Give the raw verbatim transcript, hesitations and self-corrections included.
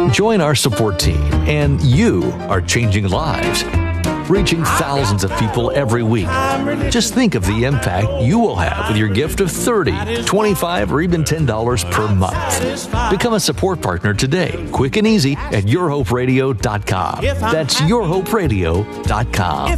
Join our support team, and you are changing lives, reaching thousands of people every week. Just think of the impact you will have with your gift of thirty dollars, twenty-five dollars, or even ten dollars per month. Become a support partner today, quick and easy, at your hope radio dot com. That's your hope radio dot com.